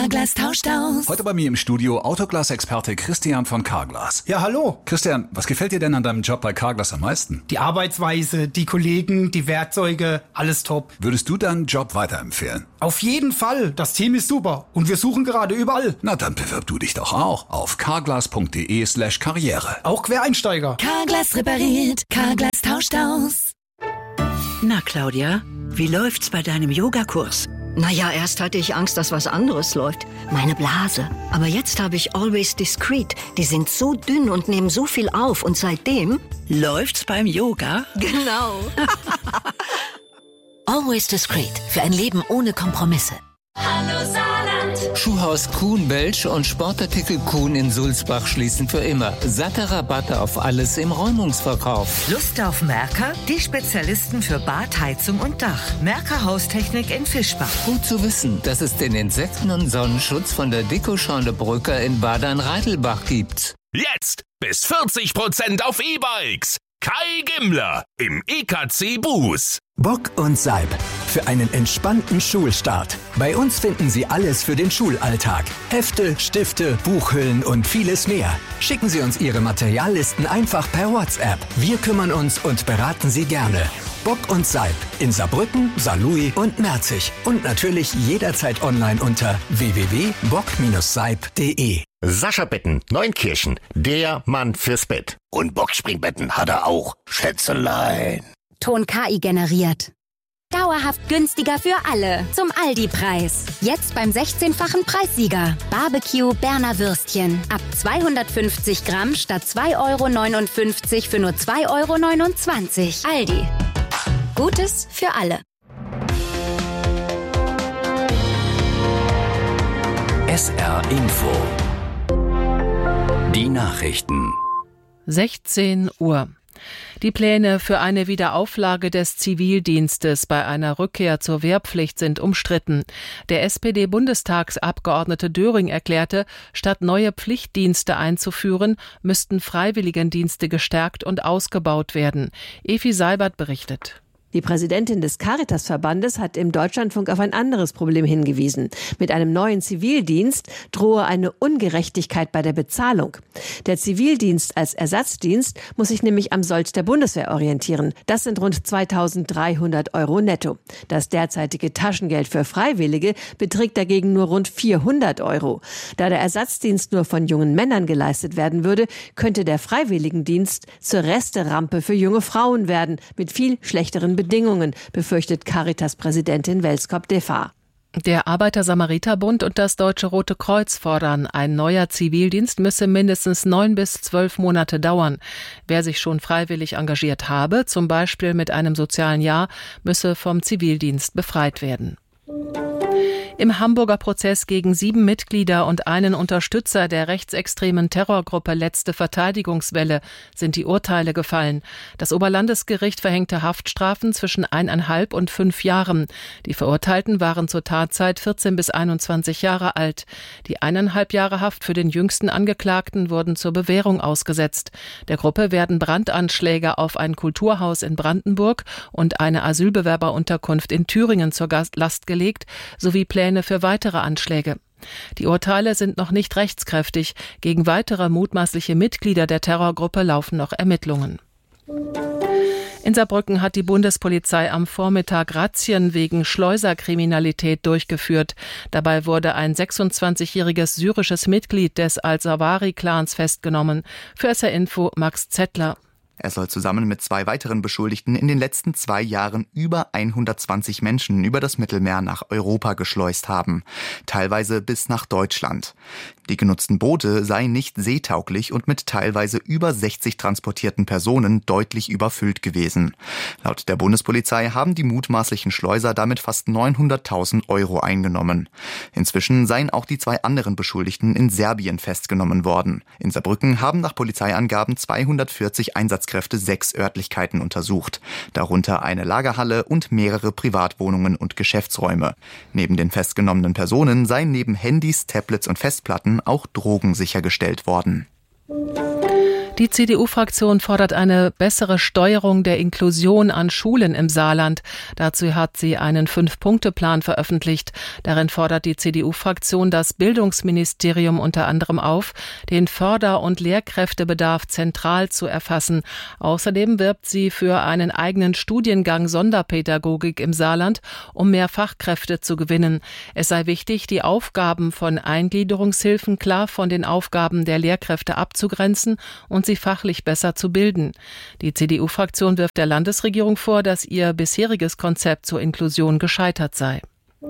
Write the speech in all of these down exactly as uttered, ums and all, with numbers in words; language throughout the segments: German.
Carglass tauscht aus. Heute bei mir im Studio Autoglas-Experte Christian von Carglass. Ja, hallo. Christian, was gefällt dir denn an deinem Job bei Carglass am meisten? Die Arbeitsweise, die Kollegen, die Werkzeuge, alles top. Würdest du deinen Job weiterempfehlen? Auf jeden Fall. Das Team ist super. Und wir suchen gerade überall. Na, dann bewirb du dich doch auch auf carglass.de slash karriere. Auch Quereinsteiger. Carglass repariert. Carglass tauscht aus. Na, Claudia, wie läuft's bei deinem Yogakurs? Naja, erst hatte ich Angst, dass was anderes läuft. Meine Blase. Aber jetzt habe ich Always Discreet. Die sind so dünn und nehmen so viel auf. Und seitdem... Läuft's beim Yoga? Genau. Always Discreet. Für ein Leben ohne Kompromisse. Hallo Saarland. Schuhhaus Kuhn Belsch und Sportartikel Kuhn in Sulzbach schließen für immer. Satte Rabatte auf alles im Räumungsverkauf. Lust auf Merker? Die Spezialisten für Bad, Heizung und Dach. Merker Haustechnik in Fischbach. Gut zu wissen, dass es den Insekten- und Sonnenschutz von der Dickoschorle Brücker in Badern-Reidelbach gibt. Jetzt bis vierzig Prozent auf E-Bikes. Kai Gimmler im E K C Bus. Bock und Seib. Für einen entspannten Schulstart. Bei uns finden Sie alles für den Schulalltag. Hefte, Stifte, Buchhüllen und vieles mehr. Schicken Sie uns Ihre Materiallisten einfach per WhatsApp. Wir kümmern uns und beraten Sie gerne. Bock und Seib in Saarbrücken, Saarlouis und Merzig. Und natürlich jederzeit online unter w w w punkt bock seib punkt de. Sascha Betten, Neunkirchen, der Mann fürs Bett. Und Boxspringbetten hat er auch, Schätzelein. Ton K I generiert. Dauerhaft günstiger für alle. Zum Aldi-Preis. Jetzt beim sechzehnfachen Preissieger. Barbecue Berner Würstchen. Ab zweihundertfünfzig Gramm statt zwei Euro neunundfünfzig für nur zwei Euro neunundzwanzig. Aldi. Gutes für alle. S R Info. Die Nachrichten. sechzehn Uhr. Die Pläne für eine Wiederauflage des Zivildienstes bei einer Rückkehr zur Wehrpflicht sind umstritten. Der S P D-Bundestagsabgeordnete Döring erklärte, statt neue Pflichtdienste einzuführen, müssten Freiwilligendienste gestärkt und ausgebaut werden. Evi Seibert berichtet. Die Präsidentin des Caritas-Verbandes hat im Deutschlandfunk auf ein anderes Problem hingewiesen. Mit einem neuen Zivildienst drohe eine Ungerechtigkeit bei der Bezahlung. Der Zivildienst als Ersatzdienst muss sich nämlich am Sold der Bundeswehr orientieren. Das sind rund zweitausenddreihundert Euro netto. Das derzeitige Taschengeld für Freiwillige beträgt dagegen nur rund vierhundert Euro. Da der Ersatzdienst nur von jungen Männern geleistet werden würde, könnte der Freiwilligendienst zur Resterampe für junge Frauen werden, mit viel schlechteren Bedingungen, befürchtet Caritas-Präsidentin Welskop-Defa. Der Arbeiter-Samariter-Bund und das Deutsche Rote Kreuz fordern, ein neuer Zivildienst müsse mindestens neun bis zwölf Monate dauern. Wer sich schon freiwillig engagiert habe, zum Beispiel mit einem sozialen Jahr, müsse vom Zivildienst befreit werden. Im Hamburger Prozess gegen sieben Mitglieder und einen Unterstützer der rechtsextremen Terrorgruppe Letzte Verteidigungswelle sind die Urteile gefallen. Das Oberlandesgericht verhängte Haftstrafen zwischen eineinhalb und fünf Jahren. Die Verurteilten waren zur Tatzeit vierzehn bis einundzwanzig Jahre alt. Die eineinhalb Jahre Haft für den jüngsten Angeklagten wurden zur Bewährung ausgesetzt. Der Gruppe werden Brandanschläge auf ein Kulturhaus in Brandenburg und eine Asylbewerberunterkunft in Thüringen zur Last gelegt, sowie Pläne für weitere Anschläge. Die Urteile sind noch nicht rechtskräftig. Gegen weitere mutmaßliche Mitglieder der Terrorgruppe laufen noch Ermittlungen. In Saarbrücken hat die Bundespolizei am Vormittag Razzien wegen Schleuserkriminalität durchgeführt. Dabei wurde ein sechsundzwanzigjähriges syrisches Mitglied des Al-Zawahri-Clans festgenommen. Für S R Info Max Zettler. Er soll zusammen mit zwei weiteren Beschuldigten in den letzten zwei Jahren über hundertzwanzig Menschen über das Mittelmeer nach Europa geschleust haben, teilweise bis nach Deutschland. Die genutzten Boote seien nicht seetauglich und mit teilweise über sechzig transportierten Personen deutlich überfüllt gewesen. Laut der Bundespolizei haben die mutmaßlichen Schleuser damit fast neunhunderttausend Euro eingenommen. Inzwischen seien auch die zwei anderen Beschuldigten in Serbien festgenommen worden. In Saarbrücken haben nach Polizeiangaben zweihundertvierzig Einsatzkräfte sechs Örtlichkeiten untersucht, darunter eine Lagerhalle und mehrere Privatwohnungen und Geschäftsräume. Neben den festgenommenen Personen seien neben Handys, Tablets und Festplatten auch Drogen sichergestellt worden. Die C D U-Fraktion fordert eine bessere Steuerung der Inklusion an Schulen im Saarland. Dazu hat sie einen Fünf-Punkte-Plan veröffentlicht. Darin fordert die C D U-Fraktion das Bildungsministerium unter anderem auf, den Förder- und Lehrkräftebedarf zentral zu erfassen. Außerdem wirbt sie für einen eigenen Studiengang Sonderpädagogik im Saarland, um mehr Fachkräfte zu gewinnen. Es sei wichtig, die Aufgaben von Eingliederungshilfen klar von den Aufgaben der Lehrkräfte abzugrenzen und sie fachlich besser zu bilden. Die C D U-Fraktion wirft der Landesregierung vor, dass ihr bisheriges Konzept zur Inklusion gescheitert sei.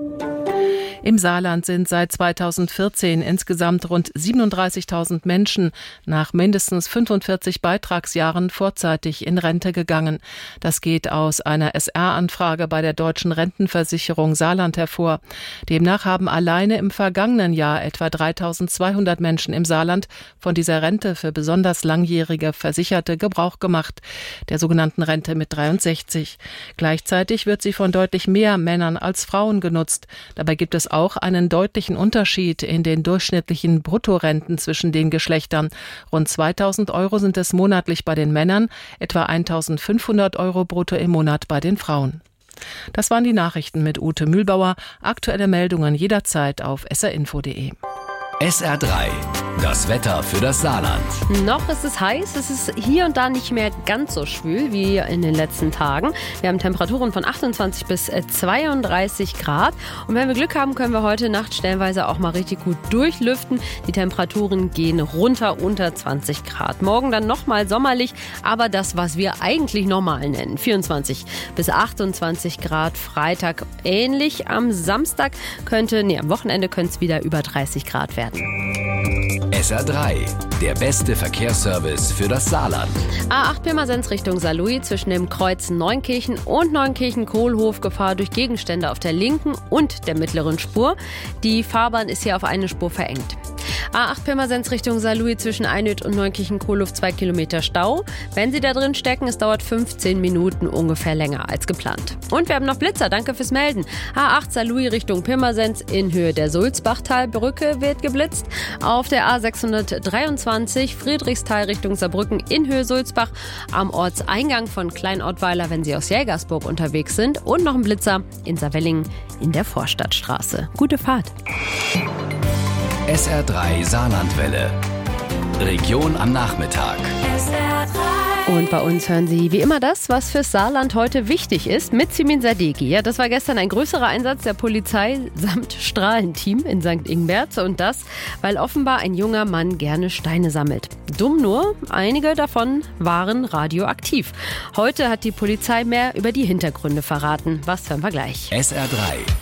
Im Saarland sind seit zweitausendvierzehn insgesamt rund siebenunddreißigtausend Menschen nach mindestens fünfundvierzig Beitragsjahren vorzeitig in Rente gegangen. Das geht aus einer S R-Anfrage bei der Deutschen Rentenversicherung Saarland hervor. Demnach haben alleine im vergangenen Jahr etwa dreitausendzweihundert Menschen im Saarland von dieser Rente für besonders langjährige Versicherte Gebrauch gemacht, der sogenannten Rente mit dreiundsechzig. Gleichzeitig wird sie von deutlich mehr Männern als Frauen genutzt. Dabei gibt es auch einen deutlichen Unterschied in den durchschnittlichen Bruttorenten zwischen den Geschlechtern. Rund zweitausend Euro sind es monatlich bei den Männern, etwa eintausendfünfhundert Euro brutto im Monat bei den Frauen. Das waren die Nachrichten mit Ute Mühlbauer. Aktuelle Meldungen jederzeit auf s r info punkt d e. S R drei, das Wetter für das Saarland. Noch ist es heiß, es ist hier und da nicht mehr ganz so schwül wie in den letzten Tagen. Wir haben Temperaturen von achtundzwanzig bis zweiunddreißig Grad. Und wenn wir Glück haben, können wir heute Nacht stellenweise auch mal richtig gut durchlüften. Die Temperaturen gehen runter unter zwanzig Grad. Morgen dann nochmal sommerlich, aber das, was wir eigentlich normal nennen. vierundzwanzig bis achtundzwanzig Grad, Freitag ähnlich. Am Samstag könnte, nee, am Wochenende könnte es wieder über dreißig Grad werden. S R drei, der beste Verkehrsservice für das Saarland. A acht Pirmasens Richtung Saarlouis zwischen dem Kreuz Neunkirchen und Neunkirchen-Kohlhof, Gefahr durch Gegenstände auf der linken und der mittleren Spur. Die Fahrbahn ist hier auf eine Spur verengt. A acht Pirmasens Richtung Saarlouis zwischen Einöd und Neunkirchen-Kohlhof zwei Kilometer Stau. Wenn Sie da drin stecken, es dauert fünfzehn Minuten ungefähr länger als geplant. Und wir haben noch Blitzer, danke fürs Melden. A acht Saarlouis Richtung Pirmasens in Höhe der Sulzbachtalbrücke wird geblitzt. Auf der A sechshundertdreiundzwanzig Friedrichsthal Richtung Saarbrücken in Höhe Sulzbach am Ortseingang von Kleinottweiler, wenn Sie aus Jägersburg unterwegs sind. Und noch ein Blitzer in Saarwellingen in der Vorstadtstraße. Gute Fahrt. S R drei Saarlandwelle. Region am Nachmittag. S R drei. Und bei uns hören Sie wie immer das, was fürs Saarland heute wichtig ist, mit Simin Sadeghi. Ja, das war gestern ein größerer Einsatz der Polizei samt Strahlenteam in Sankt Ingbert. Und das, weil offenbar ein junger Mann gerne Steine sammelt. Dumm nur, einige davon waren radioaktiv. Heute hat die Polizei mehr über die Hintergründe verraten. Was hören wir gleich? S R drei.